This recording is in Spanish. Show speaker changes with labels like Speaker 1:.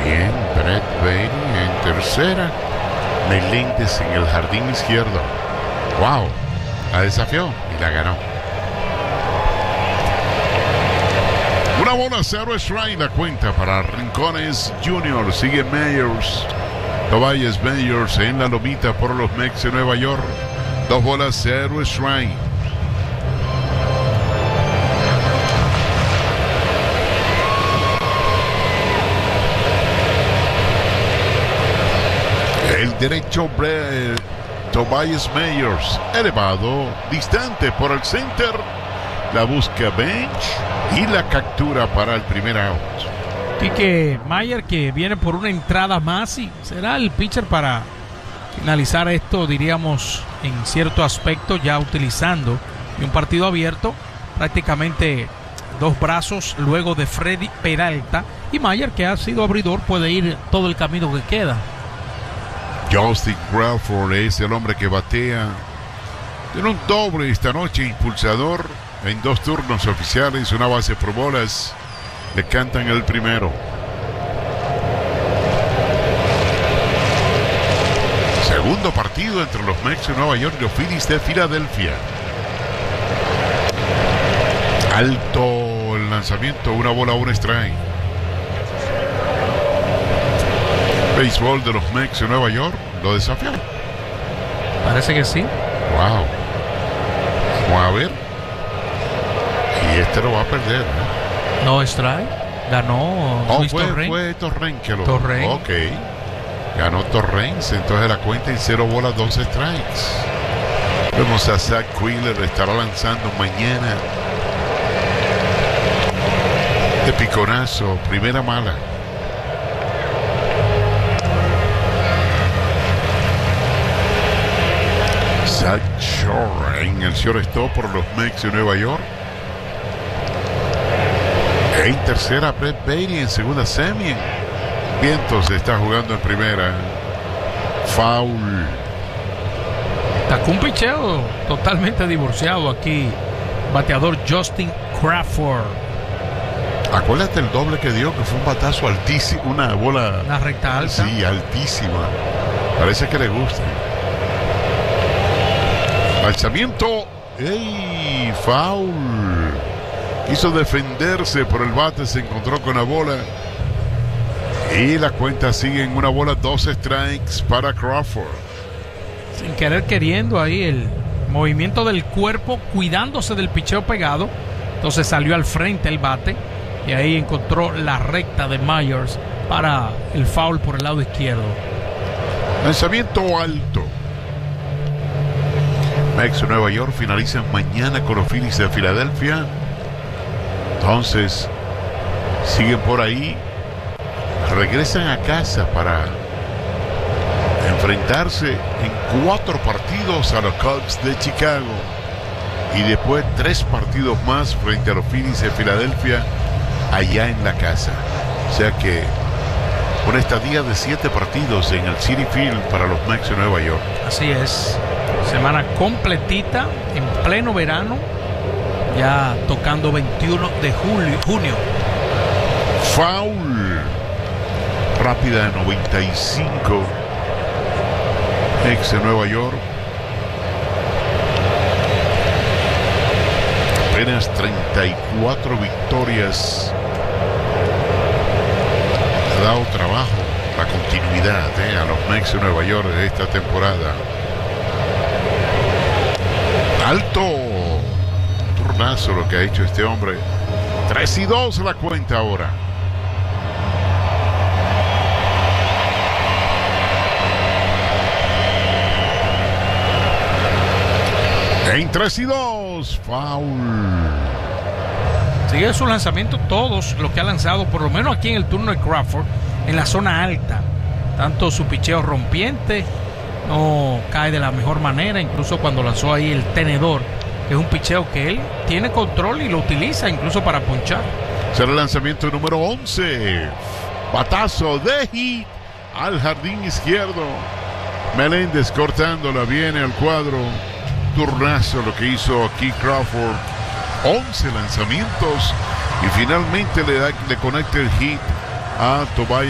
Speaker 1: Bien, Brett Baty en tercera. Meléndez en el jardín izquierdo. ¡Wow! La desafió y la ganó. Una bola, 0 strike la cuenta para Rincones Jr. Sigue Meyers. Tobias Meyers en la lomita por los Mets de Nueva York. 2 bolas, 0 strike. El derecho Tobias Meyers, elevado, distante por el center. La busca Bench y la captura para el primer out.
Speaker 2: Quique Mayer, que viene por una entrada más y será el pitcher para finalizar esto, diríamos, en cierto aspecto, ya utilizando un partido abierto, prácticamente 2 brazos luego de Freddy Peralta, y Mayer, que ha sido abridor, puede ir todo el camino que queda.
Speaker 1: Justin Crawford es el hombre que batea. Tiene un doble esta noche, impulsador en 2 turnos oficiales, una base por bolas. Le cantan el primero. Segundo partido entre los Mets de Nueva York y los Phillies de Filadelfia. Alto el lanzamiento, una bola, un strike. Béisbol de los Mets de Nueva York, lo desafió.
Speaker 2: Parece que sí.
Speaker 1: Wow. Vamos a ver. Y este lo va a perder, ¿no?
Speaker 2: No strike. Ganó Luis Torrens.
Speaker 1: Fue Torrens que lo...
Speaker 2: Torrens.
Speaker 1: Ok. Ganó Torrens, entonces la cuenta en 0 bolas, 2 strikes. Vemos a Zach Wheeler, estará lanzando mañana. De piconazo, primera mala. Zach Shore en el shortstop por los Mets de Nueva York. En tercera, Brett Baty. En segunda, Semien. Vientos está jugando en primera. Foul.
Speaker 2: Tacó un picheo totalmente divorciado aquí. Bateador Justin Crawford.
Speaker 1: Acuérdate el doble que dio, que fue un batazo altísimo. Una bola.
Speaker 2: Una recta alta.
Speaker 1: Sí, altísima. Parece que le gusta. Lanzamiento. ¡Ey! Foul. Quiso defenderse por el bate, se encontró con la bola. Y la cuenta sigue en 1 bola, 2 strikes para Crawford.
Speaker 2: Sin querer queriendo ahí el movimiento del cuerpo, cuidándose del picheo pegado. Entonces salió al frente el bate y ahí encontró la recta de Myers para el foul por el lado izquierdo.
Speaker 1: Lanzamiento alto. Mets de Nueva York finalizan mañana con los Phillies de Filadelfia. Entonces siguen por ahí, regresan a casa para enfrentarse en 4 partidos a los Cubs de Chicago y después 3 partidos más frente a los Phillies de Filadelfia allá en la casa. O sea que una estadía de 7 partidos en el Citi Field para los Mets de Nueva York.
Speaker 2: Así es, semana completita en pleno verano, ya tocando 21 de junio.
Speaker 1: Foul. Rápida de 95. Mets de Nueva York. Apenas 34 victorias. Ha dado trabajo la continuidad a los Mets de Nueva York de esta temporada. Alto. Turnazo lo que ha hecho este hombre. 3-2 la cuenta ahora. En 3-2, foul.
Speaker 2: Sigue su lanzamiento, todos los que ha lanzado, por lo menos aquí en el turno de Crawford, en la zona alta. Tanto su picheo rompiente no cae de la mejor manera, incluso cuando lanzó ahí el tenedor. Es un picheo que él tiene control y lo utiliza incluso para ponchar.
Speaker 1: Será el lanzamiento número 11. Batazo de hit al jardín izquierdo. Meléndez cortándola, viene al cuadro. Turnazo lo que hizo aquí Crawford. 11 lanzamientos y finalmente le conecta el hit a Tobias